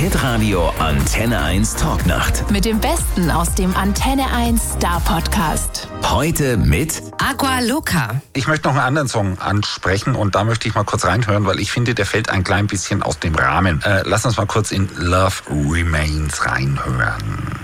Hitradio Antenne 1 Talknacht. Mit dem Besten aus dem Antenne 1 Star Podcast. Heute mit Aqua Loca. Ich möchte noch einen anderen Song ansprechen und da möchte ich mal kurz reinhören, weil ich finde, der fällt ein klein bisschen aus dem Rahmen. Lass uns mal kurz in Love Remains reinhören.